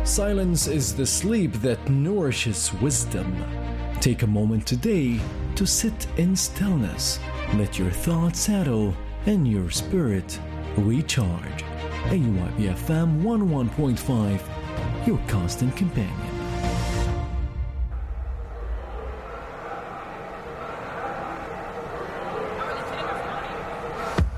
Silence is the sleep that nourishes wisdom. Take a moment today to sit in stillness. Let your thoughts settle and your spirit recharge. AYB FM 101.5, your constant companion.